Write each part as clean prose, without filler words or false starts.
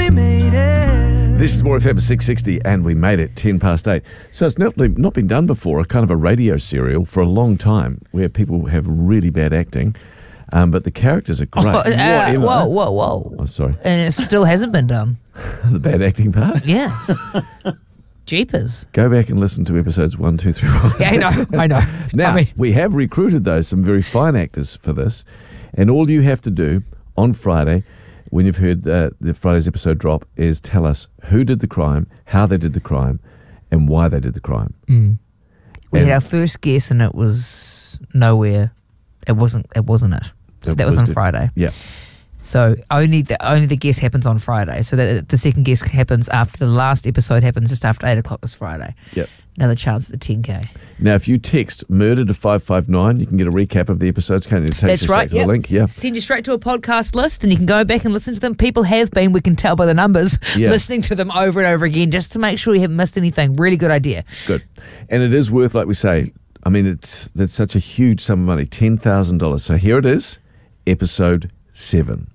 we made it. This is More FM 660, and we made it 10 past 8. So it's not been done before, a kind of a radio serial for a long time, where people have really bad acting, but the characters are great. Whoa. Oh, sorry. And it still hasn't been done. The bad acting part? Yeah. Jeepers. Go back and listen to episodes 1, 2, 3, 4. Yeah, I know. Now, we have recruited, though, some very fine actors for this, and all you have to do on Friday, when you've heard the Friday's episode drop, is tell us who did the crime, how they did the crime, and why they did the crime. We had our first guess, and it was nowhere. It wasn't it. So that was on Friday. Yeah. So only the guess happens on Friday. So that the second guess happens after the last episode happens, just after 8 o'clock this Friday. Yep. Another chance at the 10K. Now, if you text murder to 559, you can get a recap of the episodes, can't you? It takes you straight to the link. Yeah. Send you straight to a podcast list, and you can go back and listen to them. People have been, we can tell by the numbers, listening to them over and over again, just to make sure you haven't missed anything. Really good idea. Good. And it is worth, like we say, I mean, that's such a huge sum of money, $10,000. So here it is, episode 7.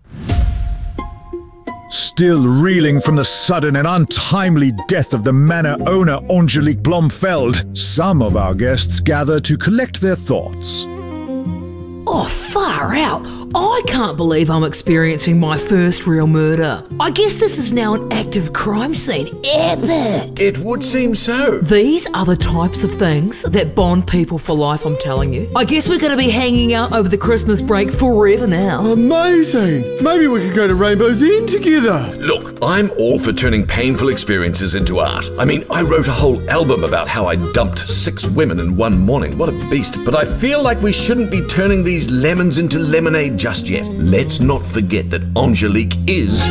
Still reeling from the sudden and untimely death of the manor owner Angelique Blomfeld, some of our guests gather to collect their thoughts. Oh, far out. I can't believe I'm experiencing my first real murder. I guess this is now an active crime scene. Epic. It would seem so. These are the types of things that bond people for life, I'm telling you. I guess we're going to be hanging out over the Christmas break forever now. Amazing. Maybe we could go to Rainbow's End together. Look, I'm all for turning painful experiences into art. I mean, I wrote a whole album about how I dumped 6 women in one morning. What a beast. But I feel like we shouldn't be turning these lemons into lemonade just yet. Let's not forget that Angelique is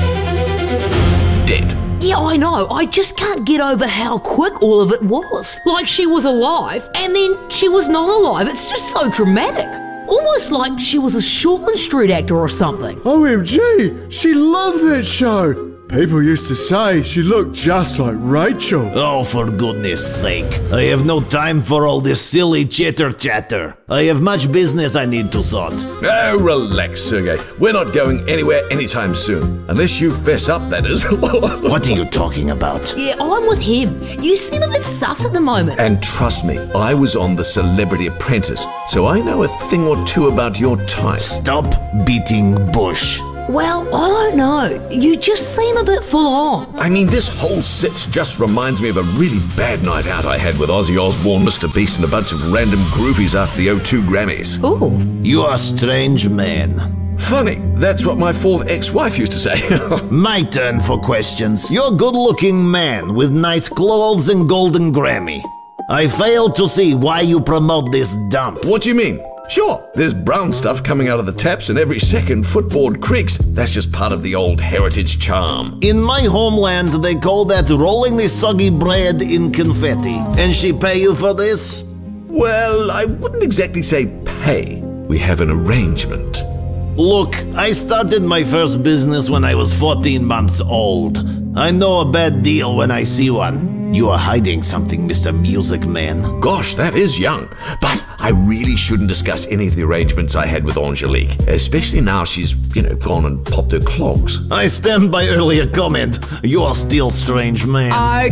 dead. Yeah, I know. I just can't get over how quick all of it was. Like she was alive, and then she was not alive. It's just so dramatic. Almost like she was a Shortland Street actor or something. OMG, she loved that show. People used to say she looked just like Rachel. Oh, for goodness sake. I have no time for all this silly chitter-chatter. I have much business I need to sort. Oh, relax, Sergey. We're not going anywhere anytime soon. Unless you fess up, that is. What are you talking about? Yeah, I'm with him. You seem a bit sus at the moment. And trust me, I was on The Celebrity Apprentice, so I know a thing or two about your type. Stop beating Bush. Well, I don't know. You just seem a bit full on. I mean, this whole sitch just reminds me of a really bad night out I had with Ozzy Osbourne, Mr. Beast, and a bunch of random groupies after the O2 Grammys. Ooh. You are a strange man. Funny, that's what my 4th ex-wife used to say. My turn for questions. You're a good-looking man with nice clothes and golden Grammy. I fail to see why you promote this dump. What do you mean? Sure, there's brown stuff coming out of the taps and every second footboard creaks. That's just part of the old heritage charm. In my homeland, they call that rolling the soggy bread in confetti. And she pay you for this? Well, I wouldn't exactly say pay. We have an arrangement. Look, I started my first business when I was 14 months old. I know a bad deal when I see one. You are hiding something, Mr. Music Man. Gosh, that is young. But I really shouldn't discuss any of the arrangements I had with Angelique, especially now she's, gone and popped her clogs. I stand by earlier comment. You are still strange man.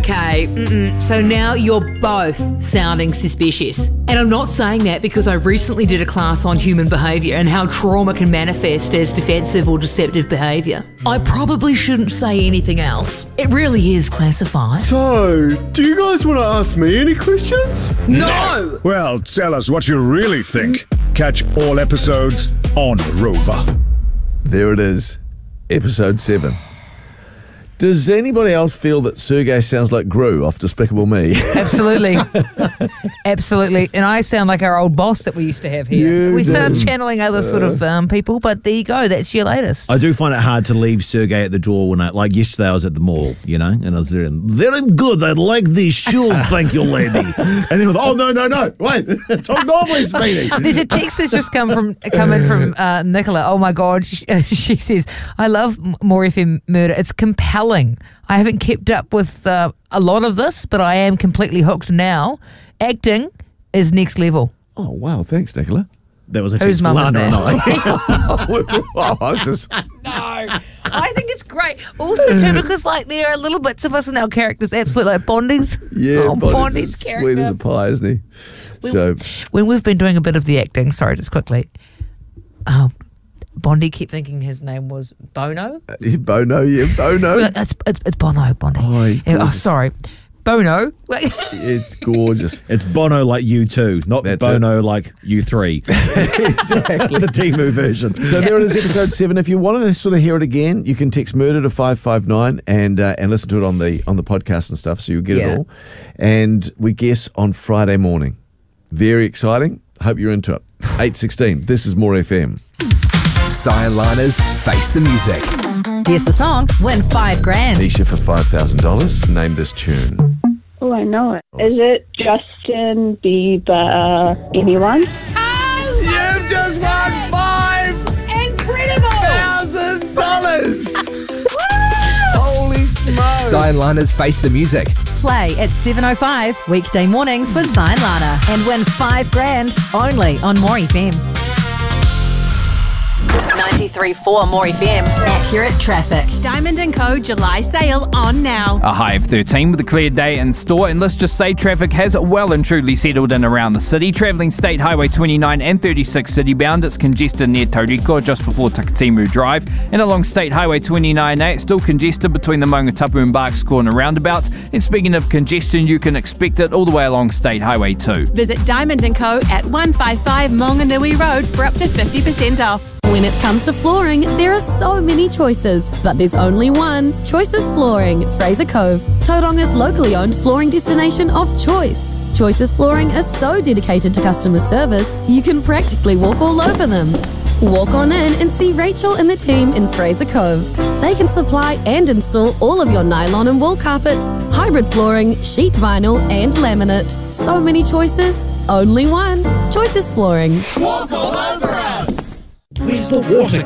Okay, so now you're both sounding suspicious. And I'm not saying that because I recently did a class on human behaviour and how trauma can manifest as defensive or deceptive behaviour. I probably shouldn't say anything else. It really is classified. So, do you guys want to ask me any questions? No! Well, tell us what you really think. Catch all episodes on Rover. There it is, episode 7. Does anybody else feel that Sergey sounds like Gru off Despicable Me? Absolutely. Absolutely. And I sound like our old boss that we used to have here. We started channeling other sort of people, but there you go. That's your latest. I do find it hard to leave Sergey at the door when like yesterday I was at the mall, and I was there, very good, I like these shoes, thank you, lady. And then I thought, oh, no, wait, Tom Normley's meeting. There's a text that's just come in from Nicola. Oh my God. She says, I love More FM Murder. It's compelling. I haven't kept up with a lot of this, but I am completely hooked now. Acting is next level. Oh, wow. Thanks, Nicola. That was a Whose mum was that? I was just... No. I think it's great. Also, too, because like there are little bits of us in our characters, absolutely like Bondi's. Yeah, Bondi's Bondi's character. sweet as a pie, isn't he? So When we've been doing a bit of the acting, sorry, just quickly, Bondi kept thinking his name was Bono. Bono. It's Bono, Bondi. Oh, he's oh, gorgeous. sorry. Bono. It's gorgeous. It's Bono like U2, not That's Bono like U3. Exactly. The Timu version. So there it is, episode 7. If you wanted to sort of hear it again, you can text murder to 559 and listen to it on the podcast and stuff, so you'll get it all. And we guess on Friday morning. Very exciting. Hope you're into it. 8:16. This is More FM. Cyan Lana's Face the Music. Guess the song, win $5,000. Nisha for $5,000. Name this tune. Oh, I know it. Is it Justin Bieber, Anyone? You've just won $5,000. Holy smokes. Cyan Lana's Face the Music. Play at 7:05 weekday mornings with Cyan Lana and win $5,000 only on More FM. 93.4 More FM. Accurate traffic. Diamond & Co. July sale on now. A high of 13 with a clear day in store, and let's just say traffic has well and truly settled in around the city. Travelling State Highway 29 and 36 city bound, it's congested near Tauriko just before Takatimu Drive, and along State Highway 29A, it's still congested between the Maungatapu and Barks Corner roundabout. And speaking of congestion, you can expect it all the way along State Highway 2. Visit Diamond & Co. at 155 Maunganui Road for up to 50% off. When it comes to flooring, there are so many choices, but there's only one. Choices Flooring, Fraser Cove, Tauranga's locally owned flooring destination of choice. Choices Flooring is so dedicated to customer service, you can practically walk all over them. Walk on in and see Rachel and the team in Fraser Cove. They can supply and install all of your nylon and wool carpets, hybrid flooring, sheet vinyl and laminate. So many choices, only one. Choices Flooring. Walk all over us! Where's the water